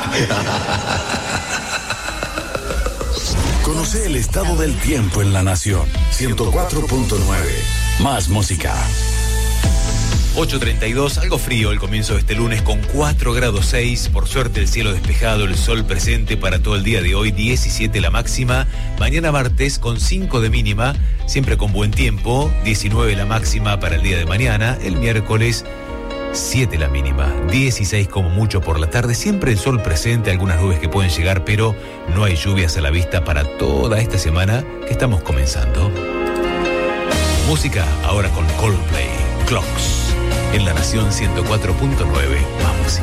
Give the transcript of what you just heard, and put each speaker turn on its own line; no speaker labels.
Conoce el estado del tiempo en la nación. 104.9. Más música.
8:32, algo frío el comienzo de este lunes con 4 grados 6. Por suerte el cielo despejado, el sol presente para todo el día de hoy, 17 la máxima. Mañana martes con 5 de mínima, siempre con buen tiempo, 19 la máxima para el día de mañana. El miércoles 7 la mínima, 16 como mucho por la tarde, siempre el sol presente, algunas nubes que pueden llegar, pero no hay lluvias a la vista para toda esta semana que estamos comenzando. Música ahora con Coldplay, Clocks, en La Nación 104.9, más música.